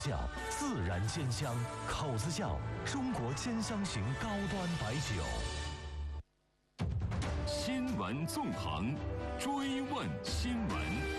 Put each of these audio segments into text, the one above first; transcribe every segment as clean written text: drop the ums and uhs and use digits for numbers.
窖自然鲜香，口子窖中国兼香型高端白酒。 新闻纵横，追问新闻。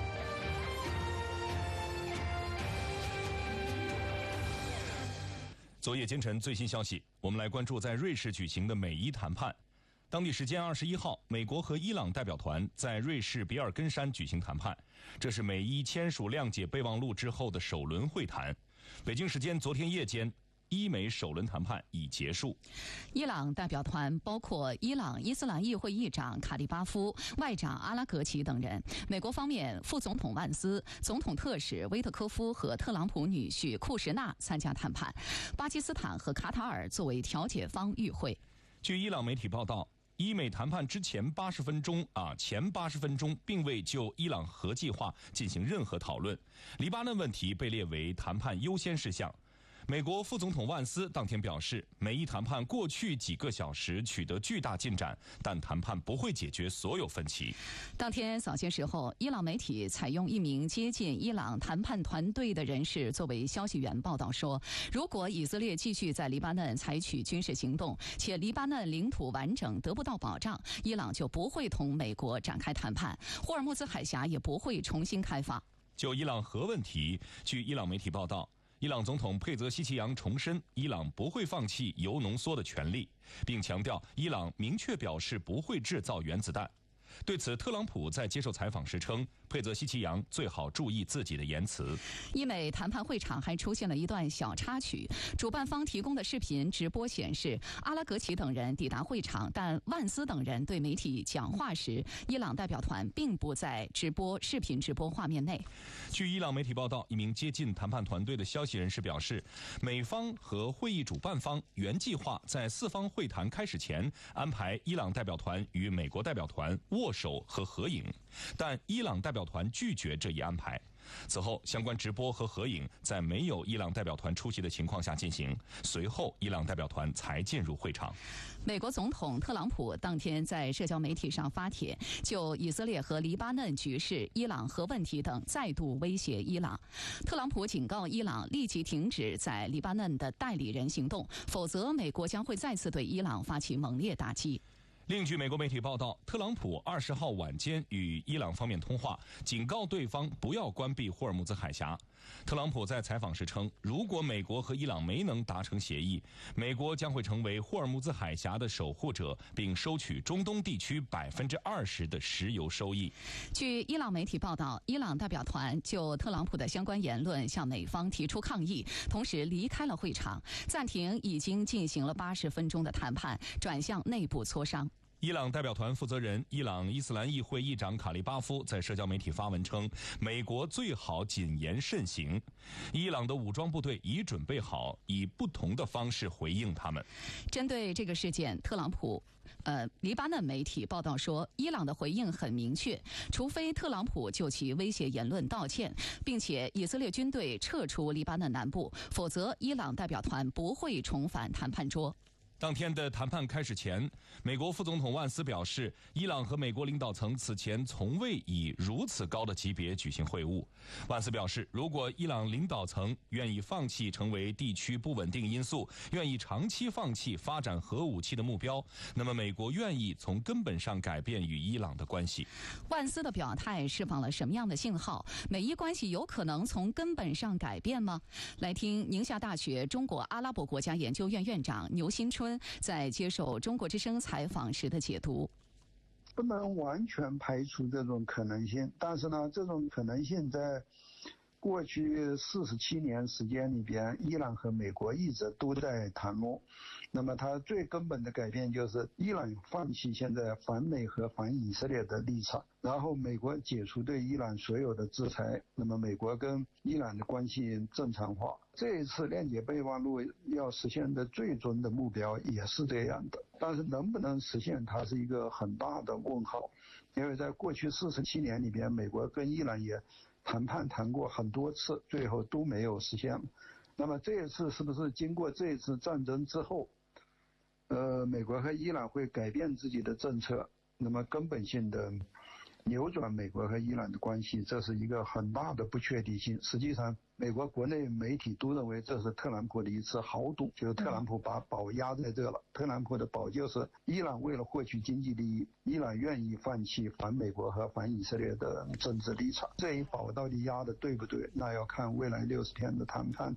昨夜今晨最新消息，我们来关注在瑞士举行的美伊谈判。当地时间21号，美国和伊朗代表团在瑞士比尔根山举行谈判，这是美伊签署谅解备忘录之后的首轮会谈。北京时间昨天夜间，伊美首轮谈判已结束。 伊朗代表团包括伊朗伊斯兰议会议长卡利巴夫、外长阿拉格齐等人。美国方面，副总统万斯、总统特使威特科夫和特朗普女婿库什纳参加谈判。巴基斯坦和卡塔尔作为调解方与会。 据伊朗媒体报道，伊美谈判之前80分钟并未就伊朗核计划进行任何讨论，黎巴嫩问题被列为谈判优先事项。美国副总统万斯当天表示，美伊谈判过去几个小时取得巨大进展，但谈判不会解决所有分歧。 当天早些时候，伊朗媒体采用一名接近伊朗谈判团队的人士作为消息源报道说，如果以色列继续在黎巴嫩采取军事行动，且黎巴嫩领土完整得不到保障，伊朗就不会同美国展开谈判，霍尔木兹海峡也不会重新开放。 就伊朗核问题，据伊朗媒体报道，伊朗总统佩泽希奇扬重申，伊朗不会放弃铀浓缩的权利，并强调伊朗明确表示不会制造原子弹。对此，特朗普在接受采访时称，佩泽希奇扬最好注意自己的言辞。 伊美谈判会场还出现了一段小插曲，主办方提供的视频直播显示，阿拉格齐等人抵达会场，但万斯等人对媒体讲话时，伊朗代表团并不在视频直播画面内。 据伊朗媒体报道，一名接近谈判团队的消息人士表示，美方和会议主办方原计划在四方会谈开始前安排伊朗代表团与美国代表团握手和合影，但伊朗代表团拒绝这一安排。此后，相关直播和合影在没有伊朗代表团出席的情况下进行，随后伊朗代表团才进入会场。 美国总统特朗普当天在社交媒体上发帖，就以色列和黎巴嫩局势、伊朗核问题等再度威胁伊朗。特朗普警告伊朗立即停止在黎巴嫩的代理人行动，否则美国将会再次对伊朗发起猛烈打击。 另据美国媒体报道，特朗普20号晚间与伊朗方面通话，警告对方不要关闭霍尔木兹海峡。特朗普在采访时称，如果美国和伊朗没能达成协议，美国将会成为霍尔木兹海峡的守护者，并收取中东地区20%的石油收益。 据伊朗媒体报道，伊朗代表团就特朗普的相关言论向美方提出抗议，同时离开了会场，暂停已经进行了80分钟的谈判，转向内部磋商。 伊朗代表团负责人、伊朗伊斯兰议会议长卡利巴夫在社交媒体发文称，美国最好谨言慎行，伊朗的武装部队已准备好以不同的方式回应他们。 针对这个事件，黎巴嫩媒体报道说，伊朗的回应很明确，除非特朗普就其威胁言论道歉，并且以色列军队撤出黎巴嫩南部，否则伊朗代表团不会重返谈判桌。 当天的谈判开始前，美国副总统万斯表示，伊朗和美国领导层此前从未以如此高的级别举行会晤。万斯表示，如果伊朗领导层愿意放弃成为地区不稳定因素，愿意长期放弃发展核武器的目标，那么美国愿意从根本上改变与伊朗的关系。 万斯的表态释放了什么样的信号？美伊关系有可能从根本上改变吗？来听宁夏大学中国阿拉伯国家研究院院长牛新春在接受中国之声采访时的解读。 不能完全排除这种可能性，但是呢，这种可能性在过去47年时间里边，伊朗和美国一直都在谈论。那么它最根本的改变就是伊朗放弃现在反美和反以色列的立场，然后美国解除对伊朗所有的制裁，那么美国跟伊朗的关系正常化。这一次谅解备忘录要实现的最终的目标也是这样的，但是能不能实现它是一个很大的问号，因为在过去47年里边，美国跟伊朗也谈过很多次，最后都没有实现。那么这一次是不是经过这一次战争之后，美国和伊朗会改变自己的政策，那么根本性的扭转美国和伊朗的关系，这是一个很大的不确定性。实际上，美国国内媒体都认为这是特朗普的一次豪赌，就是特朗普把宝压在这了。特朗普的宝就是伊朗为了获取经济利益，伊朗愿意放弃反美国和反以色列的政治立场。这一宝到底压的对不对？那要看未来60天的谈判。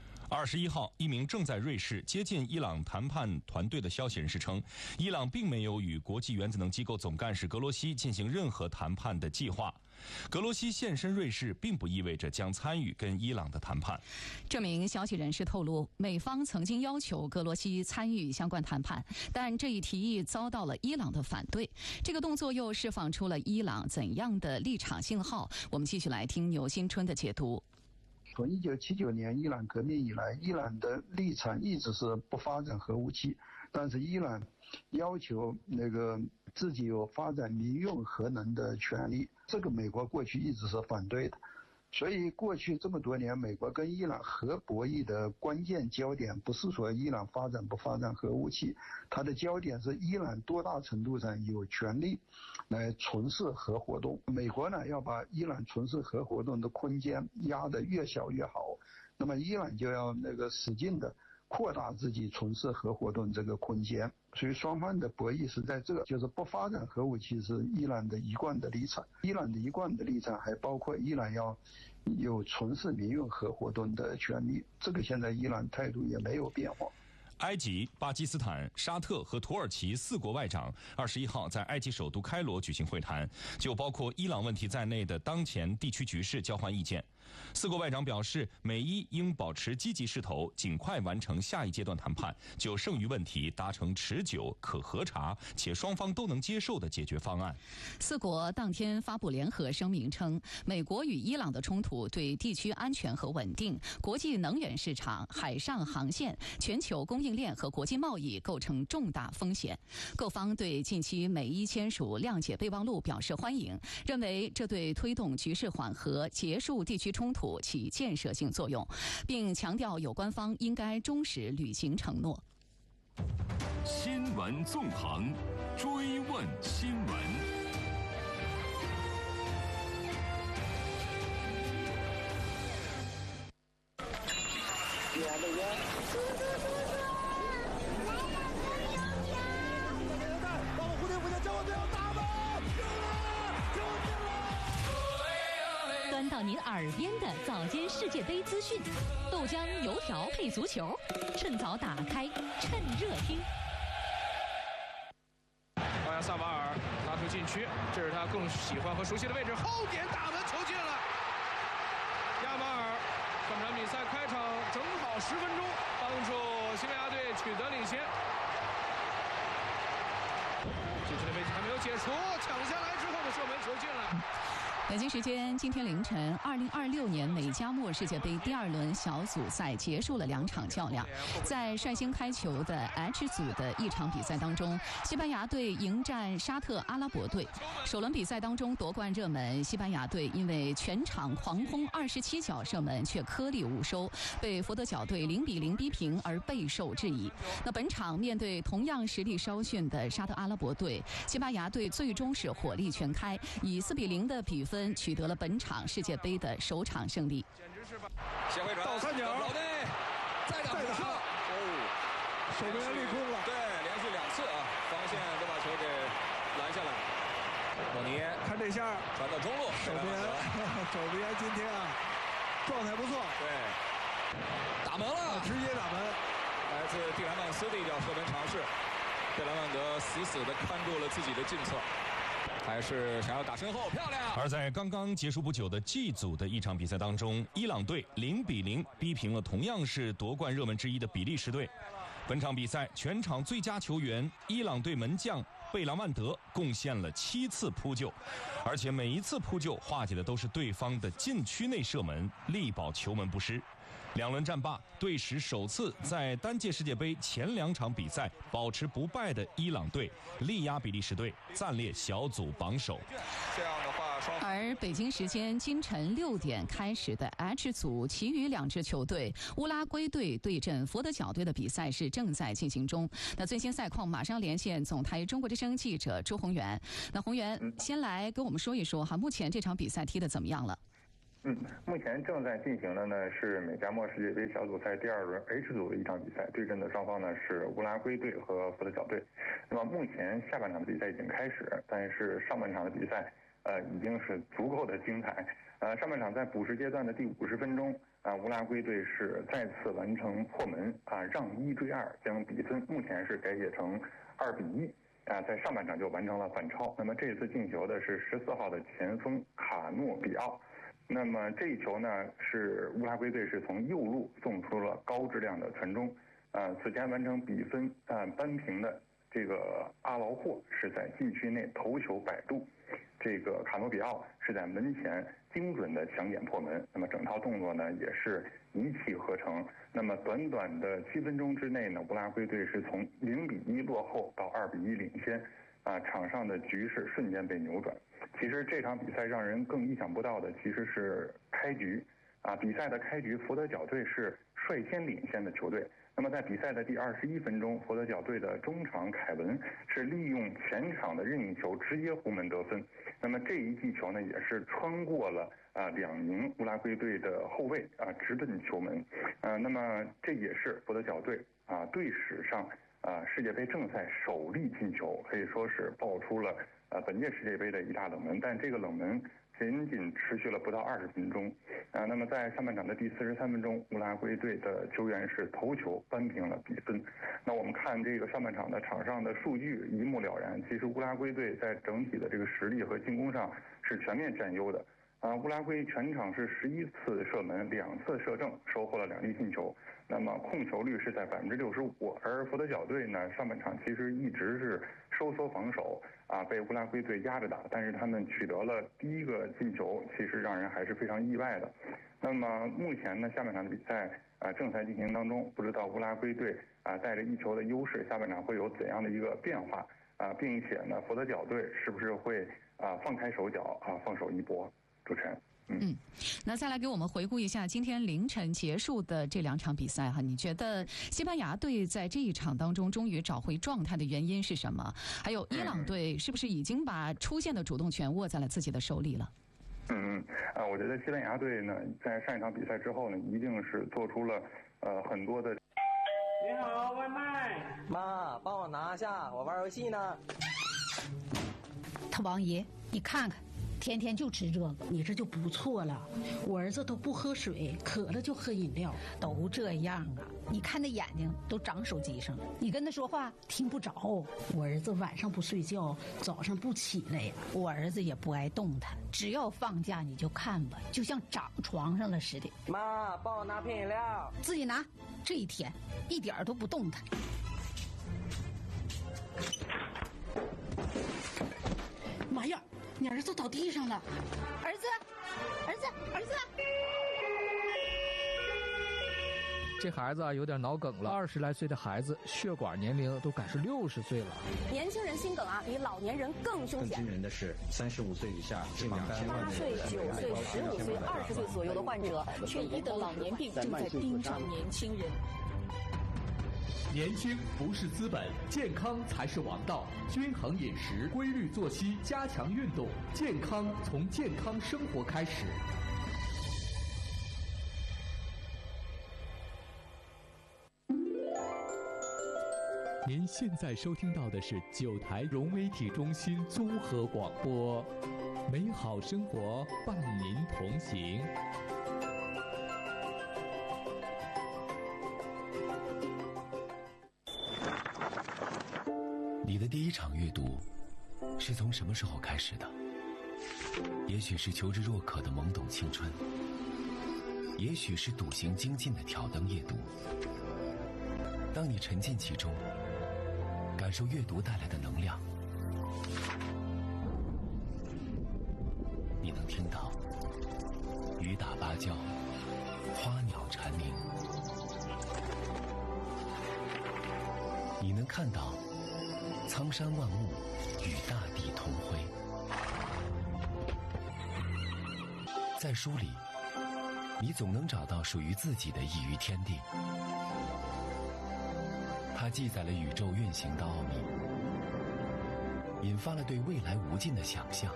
21号，一名正在瑞士接近伊朗谈判团队的消息人士称，伊朗并没有与国际原子能机构总干事格罗西进行任何谈判的计划。格罗西现身瑞士，并不意味着将参与跟伊朗的谈判。 这名消息人士透露，美方曾经要求格罗西参与相关谈判，但这一提议遭到了伊朗的反对。这个动作又释放出了伊朗怎样的立场信号？我们继续来听牛新春的解读。 从1979年伊朗革命以来，伊朗的立场一直是不发展核武器，但是伊朗要求自己有发展民用核能的权利，这个美国过去一直是反对的。所以过去这么多年，美国跟伊朗核博弈的关键焦点不是说伊朗发展不发展核武器，它的焦点是伊朗多大程度上有权利来从事核活动。美国呢要把伊朗从事核活动的空间压得越小越好，那么伊朗就要使劲的扩大自己从事核活动这个空间。所以双方的博弈是在这，就是不发展核武器是伊朗的一贯的立场。伊朗的一贯的立场还包括伊朗要有从事民用核活动的权利，这个现在伊朗态度也没有变化。 埃及、巴基斯坦、沙特和土耳其4国外长21号在埃及首都开罗举行会谈，就包括伊朗问题在内的当前地区局势交换意见。4国外长表示，美伊应保持积极势头，尽快完成下一阶段谈判，就剩余问题达成持久、可核查且双方都能接受的解决方案。 4国当天发布联合声明称，美国与伊朗的冲突对地区安全和稳定、国际能源市场、海上航线、全球供应链和国际贸易构成重大风险。各方对近期美伊签署谅解备忘录表示欢迎，认为这对推动局势缓和、结束地区冲突起建设性作用，并强调有关方应该忠实履行承诺。 新闻纵横，追问新闻。 端到您耳边的早间世界杯资讯，豆浆油条配足球，趁早打开，趁热听。 奥亚萨瓦尔拉出禁区，这是他更喜欢和熟悉的位置，后点打门球进了。亚马尔，本场比赛开场正好10分钟，帮助西班牙队取得领先。禁区的位置还没有解除，抢下来之后的射门球进了。 北京时间今天凌晨，2026年美加墨世界杯第2轮小组赛结束了2场较量。在率先开球的 H 组的一场比赛当中，西班牙队迎战沙特阿拉伯队。首轮比赛当中夺冠热门西班牙队因为全场狂轰27脚射门却颗粒无收，被佛得角队0-0逼平而备受质疑。那本场面对同样实力稍逊的沙特阿拉伯队，西班牙队最终是火力全开，以4-0的比分取得了本场世界杯的首场胜利。 斜回转，倒三角，老内再打， 守门员立空了， 对，连续2次啊，防线都把球给拦下来。莫尼看这下传到中路， 守门员今天啊状态不错， 对，打门了， 直接打门。 来自蒂莱曼斯的一脚射门尝试，贝莱曼德死的看住了自己的近侧。还是想要打身后，漂亮！ 而在刚刚结束不久的 G 组的一场比赛当中，伊朗队0-0逼平了同样是夺冠热门之一的比利时队。本场比赛全场最佳球员伊朗队门将贝莱曼德贡献了7次扑救，而且每一次扑救化解的都是对方的禁区内射门，力保球门不失。2轮战罢，队史首次在单届世界杯前2场比赛保持不败的伊朗队力压比利时队，暂列小组榜首。 这样的话而北京时间今晨6点开始的 H 组其余2支球队乌拉圭队对阵佛得角队的比赛是正在进行中。那最新赛况马上连线总台中国之声记者朱宏源。那宏源，先来跟我们说一说哈，目前这场比赛踢得怎么样了？ 目前正在进行的呢是美加墨世界杯小组赛第2轮 H 组的一场比赛，对阵的双方呢是乌拉圭队和佛得角队。那么目前下半场的比赛已经开始，但是上半场的比赛已经是足够的精彩。上半场在补时阶段的第50分钟，乌拉圭队是再次完成破门，让1追2，将比分目前是改写成2-1。在上半场就完成了反超。那么这次进球的是14号的前锋卡诺比奥。那么这一球呢，是乌拉圭队是从右路送出了高质量的传中。此前完成比分扳平的这个阿劳霍是在禁区内头球摆渡，这个卡诺比奥是在门前精准的抢点破门。那么整套动作呢也是一气呵成。那么短短的7分钟之内呢，乌拉圭队是从0-1落后到2-1领先。场上的局势瞬间被扭转。其实这场比赛让人更意想不到的其实是开局。比赛的开局，佛得角队是率先领先的球队。那么在比赛的第21分钟，佛得角队的中场凯文是利用前场的任意球直接弧门得分。那么这一记球呢，也是穿过了2名乌拉圭队的后卫直奔球门。那么这也是佛得角队队史上世界杯正赛首粒进球，可以说是爆出了本届世界杯的一大冷门。但这个冷门仅仅持续了不到20分钟。那么在上半场的第43分钟，乌拉圭队的球员是头球扳平了比分。那我们看这个上半场的场上的数据一目了然，其实乌拉圭队在整体的这个实力和进攻上是全面占优的。乌拉圭全场是11次射门，2次射正，收获了2粒进球。那么控球率是在65%，而佛得角队呢，上半场其实一直是收缩防守，被乌拉圭队压着打，但是他们取得了第1个进球，其实让人还是非常意外的。那么目前呢，下半场的比赛正在进行当中，不知道乌拉圭队带着1球的优势，下半场会有怎样的一个变化并且呢，佛得角队是不是会放开手脚放手一搏？主持人。 那再来给我们回顾一下今天凌晨结束的这2场比赛哈，你觉得西班牙队在这一场当中终于找回状态的原因是什么？还有伊朗队是不是已经把出线的主动权握在了自己的手里了？ 我觉得西班牙队呢，在上一场比赛之后呢，一定是做出了很多的。 你好，外卖。 妈，帮我拿下，我玩游戏呢。 他王爷，你看看。天天就吃这个，你这就不错了。我儿子都不喝水，渴了就喝饮料，都这样啊。你看那眼睛都长手机上了，你跟他说话听不着。我儿子晚上不睡觉，早上不起来呀。我儿子也不爱动弹，只要放假你就看吧，就像长床上了似的。 妈，帮我拿瓶饮料。 自己拿。这一天一点都不动弹。妈呀！你儿子倒地上了，儿子！ 这孩子有点脑梗了，20来岁的孩子，血管年龄都赶是60岁了。 年轻人心梗比老年人更凶险。 更惊人的是，35岁以下近 218岁、9岁、15岁、20岁左右的患者，却疑得老年病正在盯上年轻人。 年轻不是资本，健康才是王道。均衡饮食，规律作息，加强运动，健康从健康生活开始。您现在收听到的是9台融媒体中心综合广播，美好生活伴您同行。 你的第一场阅读是从什么时候开始的？也许是求知若渴的懵懂青春，也许是笃行精进的挑灯夜读。当你沉浸其中，感受阅读带来的能量，你能听到雨打芭蕉，花鸟蝉鸣，你能看到苍山万物与大地同辉。 在书里，你总能找到属于自己的一隅天地。它记载了宇宙运行的奥秘，引发了对未来无尽的想象。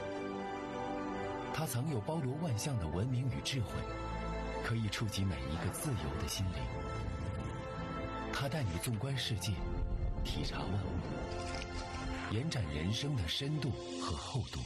它藏有包罗万象的文明与智慧，可以触及每一个自由的心灵。它带你纵观世界，体察万物，延展人生的深度和厚度。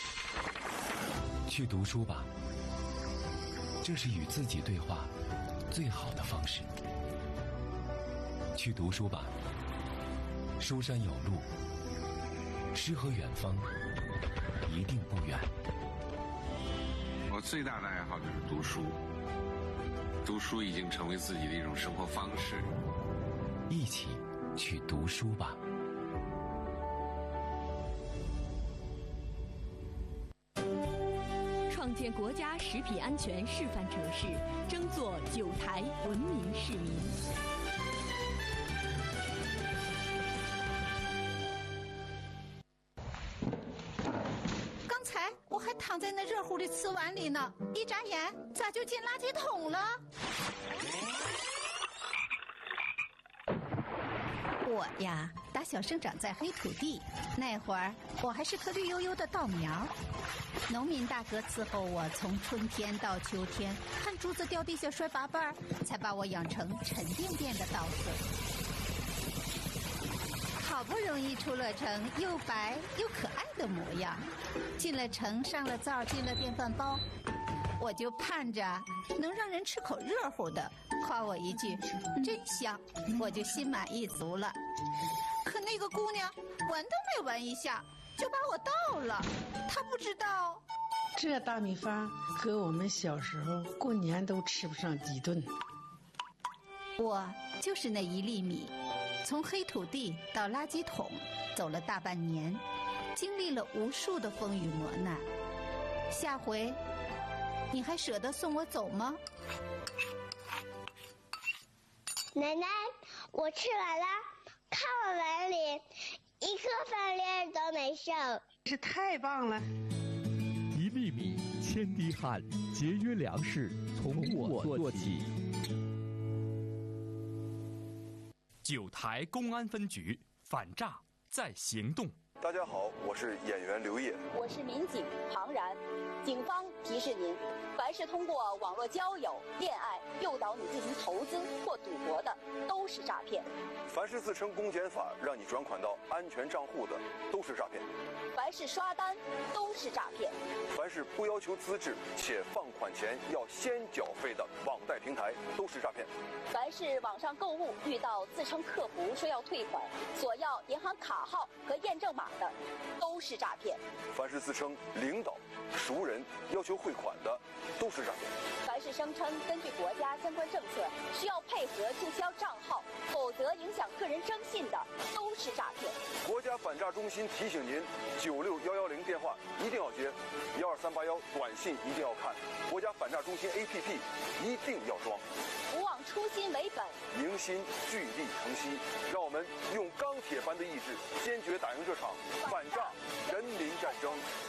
去读书吧，这是与自己对话最好的方式。去读书吧，书山有路，诗和远方一定不远。 我最大的爱好就是读书，读书已经成为自己的一种生活方式。 一起去读书吧。 创建国家食品安全示范城市，争做9台文明市民。 刚才我还躺在那热乎的瓷碗里呢，一眨眼咋就进垃圾桶了？我呀，打小生长在黑土地，那会儿我还是颗绿油油的稻苗。农民大哥伺候我从春天到秋天，看珠子掉地下摔八瓣，才把我养成沉甸甸的稻穗。好不容易出了城，又白又可爱的模样，进了城，上了灶，进了电饭煲，我就盼着能让人吃口热乎的，夸我一句真香，我就心满意足了。可那个姑娘闻都没闻一下就把我倒了，她不知道这大米饭和我们小时候过年都吃不上几顿。 我就是那1粒米，从黑土地到垃圾桶走了大半年，经历了无数的风雨磨难。下回你还舍得送我走吗？ 奶奶，我吃完了，看我碗里一颗饭粒都没剩， 这太棒了 ！1粒米千滴汗，节约粮食从我做起。 9台公安分局反诈在行动。 大家好，我是演员刘烨， 我是民警庞然。警方提示您，凡是通过网络交友、恋爱诱导你进行投资或赌博的，都是诈骗。 凡是自称公检法让你转款到安全账户的，都是诈骗。 凡是刷单，都是诈骗。 凡是不要求资质且放款前要先缴费的网贷平台，都是诈骗。 凡是网上购物遇到自称客服说要退款，索要银行卡号和验证码的，都是诈骗。 凡是自称领导、熟人要求汇款的，都是诈骗。 凡是声称根据国家相关政策需要配合注销账号，否则影响个人征信的，都是诈骗。 国家反诈中心提醒您：96110电话一定要接，12381短信一定要看，国家反诈中心 APP 一定要装。 不忘初心为本， 迎新聚力成西，让我们用钢铁般的意志，坚决打赢这场反诈人民战争。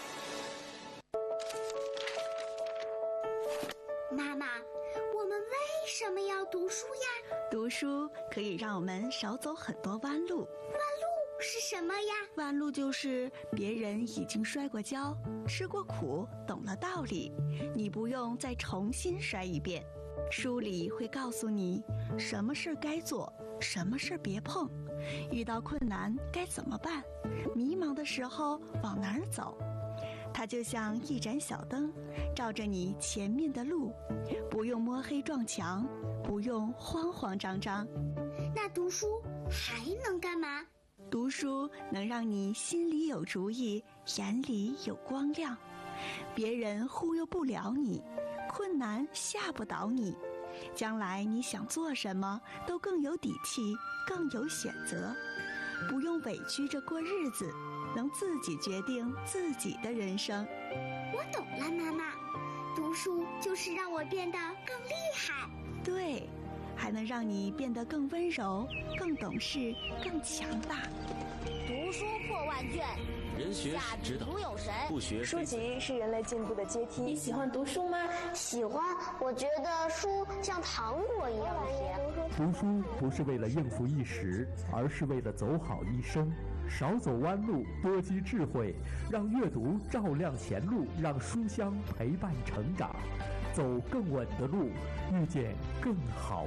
妈妈，我们为什么要读书呀？ 读书可以让我们少走很多弯路。 弯路是什么呀？ 弯路就是别人已经摔过跤、吃过苦、懂了道理，你不用再重新摔一遍。书里会告诉你什么事该做，什么事别碰，遇到困难该怎么办，迷茫的时候往哪儿走。它就像一盏小灯，照着你前面的路，不用摸黑撞墙，不用慌慌张张。 那读书还能干嘛？ 读书能让你心里有主意，眼里有光亮，别人忽悠不了你，困难吓不倒你，将来你想做什么都更有底气，更有选择，不用委屈着过日子，能自己决定自己的人生。 我懂了，妈妈，读书就是让我变得更厉害。 对，还能让你变得更温柔，更懂事，更强大。 读书破万卷， 人学是指导， 如有神。 不学书籍是人类进步的阶梯。你喜欢读书吗？ 喜欢，我觉得书像糖果一样甜。 读书不是为了应付一时，而是为了走好一生。少走弯路，多积智慧，让阅读照亮前路，让书香陪伴成长，走更稳的路，遇见更好